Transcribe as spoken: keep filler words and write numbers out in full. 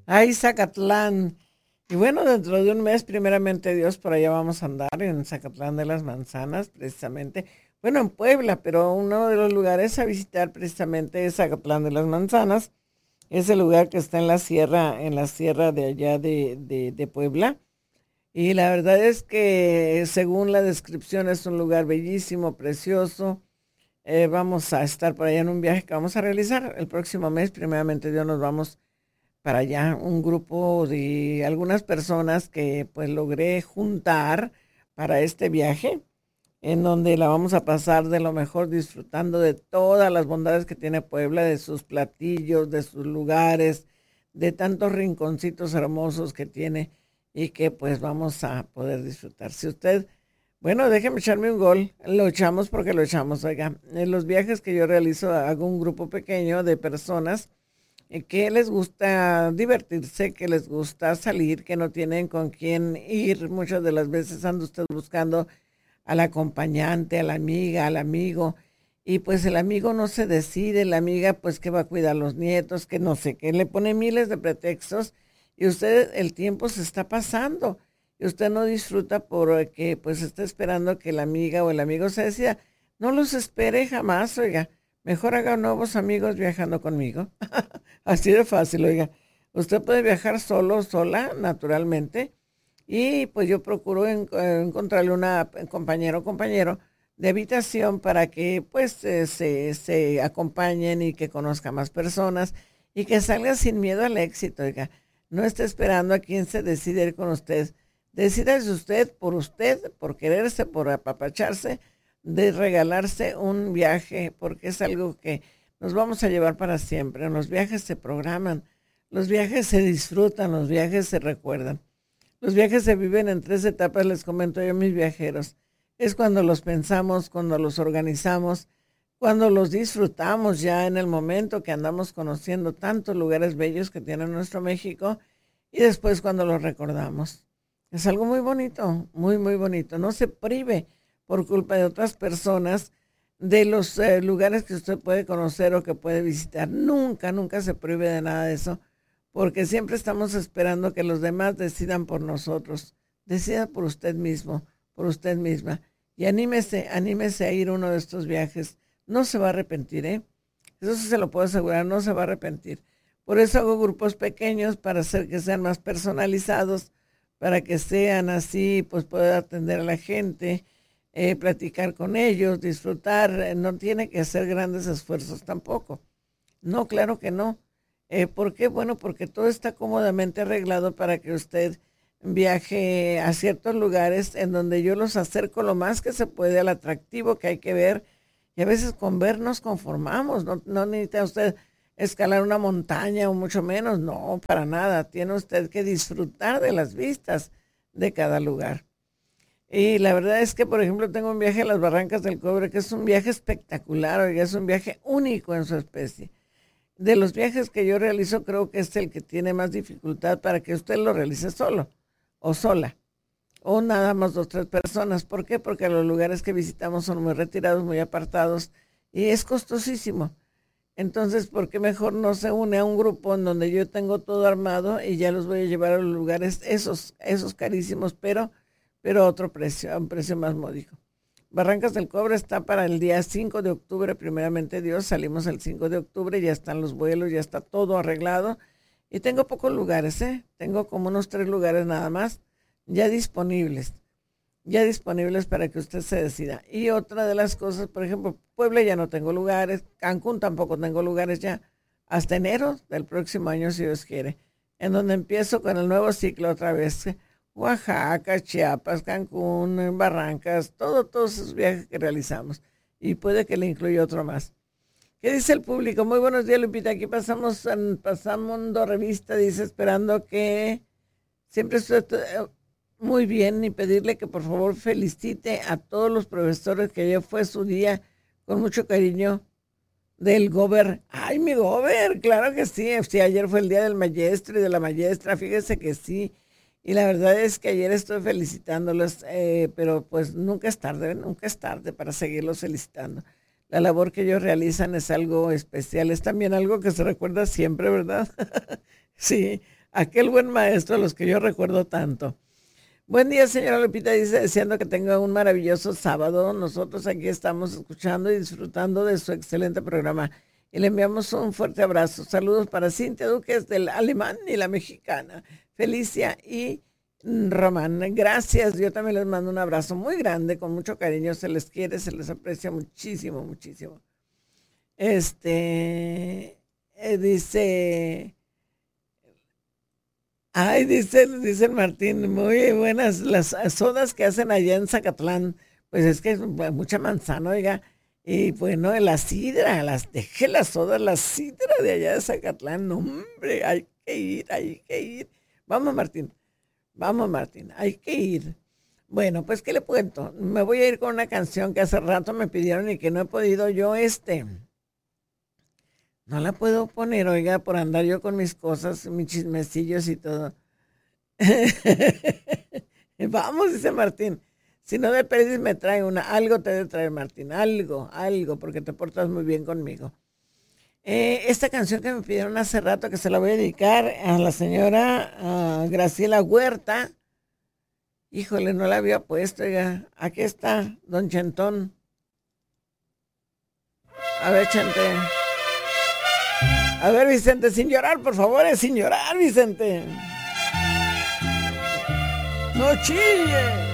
Ay, Zacatlán. Y bueno, dentro de un mes, primeramente Dios, por allá vamos a andar en Zacatlán de las Manzanas, precisamente. Bueno, en Puebla, pero uno de los lugares a visitar precisamente es Zacatlán de las Manzanas. Es el lugar que está en la sierra, en la sierra de allá de, de, de Puebla. Y la verdad es que según la descripción es un lugar bellísimo, precioso. Eh, vamos a estar por allá en un viaje que vamos a realizar el próximo mes. Primeramente Dios nos vamos para allá, un grupo de algunas personas que pues logré juntar para este viaje, en donde la vamos a pasar de lo mejor disfrutando de todas las bondades que tiene Puebla, de sus platillos, de sus lugares, de tantos rinconcitos hermosos que tiene y que pues vamos a poder disfrutar. Si usted, bueno, déjeme echarme un gol, lo echamos porque lo echamos, oiga, en los viajes que yo realizo hago un grupo pequeño de personas eh, que les gusta divertirse, que les gusta salir, que no tienen con quién ir. Muchas de las veces anda usted buscando al acompañante, a la amiga, al amigo, y pues el amigo no se decide, la amiga pues que va a cuidar a los nietos, que no sé qué, le pone miles de pretextos y usted el tiempo se está pasando y usted no disfruta porque pues está esperando que la amiga o el amigo se decida. No los espere jamás, oiga, mejor haga nuevos amigos viajando conmigo. Así de fácil, oiga. Usted puede viajar solo, sola, naturalmente, y pues yo procuro en- eh, encontrarle una eh, compañero o compañero de habitación para que pues eh, se, se acompañen y que conozca más personas y que salga sin miedo al éxito, oiga. No esté esperando a quien se decide ir con usted. Decídase usted por usted, por quererse, por apapacharse, de regalarse un viaje, porque es algo que nos vamos a llevar para siempre. Los viajes se programan, los viajes se disfrutan, los viajes se recuerdan. Los viajes se viven en tres etapas, les comento yo a mis viajeros. Es cuando los pensamos, cuando los organizamos, cuando los disfrutamos ya en el momento que andamos conociendo tantos lugares bellos que tiene nuestro México y después cuando los recordamos. Es algo muy bonito, muy, muy bonito. No se prive por culpa de otras personas de los eh, lugares que usted puede conocer o que puede visitar. Nunca, nunca se prive de nada de eso porque siempre estamos esperando que los demás decidan por nosotros. Decida por usted mismo, por usted misma. Y anímese, anímese a ir a uno de estos viajes. No se va a arrepentir, ¿eh? Eso sí se lo puedo asegurar, no se va a arrepentir. Por eso hago grupos pequeños para hacer que sean más personalizados, para que sean así, pues poder atender a la gente, eh, platicar con ellos, disfrutar. Eh, No tiene que hacer grandes esfuerzos tampoco. No, claro que no. Eh, ¿por qué? Bueno, porque todo está cómodamente arreglado para que usted viaje a ciertos lugares en donde yo los acerco lo más que se puede al atractivo que hay que ver. Y a veces con ver nos conformamos. No, no necesita usted escalar una montaña o mucho menos. No, para nada. Tiene usted que disfrutar de las vistas de cada lugar. Y la verdad es que, por ejemplo, tengo un viaje a las Barrancas del Cobre, que es un viaje espectacular, oiga, es un viaje único en su especie. De los viajes que yo realizo, creo que es el que tiene más dificultad para que usted lo realice solo o sola, o nada más dos, tres personas. ¿Por qué? Porque los lugares que visitamos son muy retirados, muy apartados y es costosísimo. Entonces, ¿por qué mejor no se une a un grupo en donde yo tengo todo armado y ya los voy a llevar a los lugares esos, esos carísimos, pero, pero a otro precio, a un precio más módico? Barrancas del Cobre está para el día cinco de octubre, primeramente Dios, salimos el cinco de octubre, ya están los vuelos, ya está todo arreglado y tengo pocos lugares, ¿eh? Tengo como unos tres lugares nada más ya disponibles, ya disponibles para que usted se decida. Y otra de las cosas, por ejemplo, Puebla ya no tengo lugares, Cancún tampoco tengo lugares ya, hasta enero del próximo año, si Dios quiere, en donde empiezo con el nuevo ciclo otra vez. Oaxaca, Chiapas, Cancún, Barrancas, todo, todos esos viajes que realizamos. Y puede que le incluya otro más. ¿Qué dice el público? Muy buenos días, Lupita. Aquí pasamos, en- pasando revista, dice, esperando que siempre estoy eh, muy bien y pedirle que por favor felicite a todos los profesores que ayer fue su día con mucho cariño del Gober. Ay, mi Gober, claro que sí. Sí, ayer fue el día del maestro y de la maestra, fíjese que sí. Y la verdad es que ayer estoy felicitándolos, eh, pero pues nunca es tarde, nunca es tarde para seguirlos felicitando. La labor que ellos realizan es algo especial, es también algo que se recuerda siempre, ¿verdad? Sí, aquel buen maestro a los que yo recuerdo tanto. Buen día, señora Lupita, dice, deseando que tenga un maravilloso sábado. Nosotros aquí estamos escuchando y disfrutando de su excelente programa. Y le enviamos un fuerte abrazo. Saludos para Cintia Duques del Alemán y la Mexicana, Felicia y Román. Gracias, yo también les mando un abrazo muy grande, con mucho cariño. Se les quiere, se les aprecia muchísimo, muchísimo. Este, eh, dice... Ay, dice, dice el Martín, muy buenas las sodas que hacen allá en Zacatlán. Pues es que es mucha manzana, oiga. Y bueno, la sidra, las dejé las sodas, la sidra de allá de Zacatlán. No, hombre, hay que ir, hay que ir. Vamos, Martín, vamos, Martín, hay que ir. Bueno, pues, ¿qué le cuento? Me voy a ir con una canción que hace rato me pidieron y que no he podido yo, este. No la puedo poner, oiga, por andar yo con mis cosas, mis chismecillos y todo. Vamos, dice Martín. Si no de perdis me trae una, algo te debe traer, Martín, algo, algo, porque te portas muy bien conmigo. Eh, esta canción que me pidieron hace rato, que se la voy a dedicar a la señora uh, Graciela Huerta. Híjole, no la había puesto, oiga. Aquí está, don Chentón. A ver, Chente. A ver, Vicente, sin llorar, por favor, es sin llorar, Vicente. No chille.